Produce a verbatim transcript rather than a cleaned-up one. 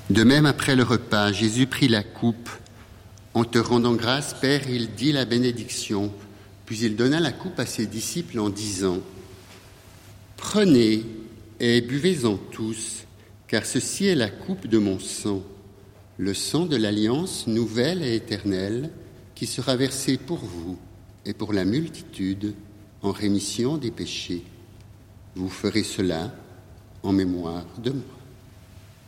De même, après le repas, Jésus prit la coupe. En te rendant grâce, Père, il dit la bénédiction. Puis il donna la coupe à ses disciples en disant : « Prenez et buvez-en tous, car ceci est la coupe de mon sang, le sang de l'alliance nouvelle et éternelle, qui sera versé pour vous et pour la multitude en rémission des péchés. Vous ferez cela en mémoire de moi. »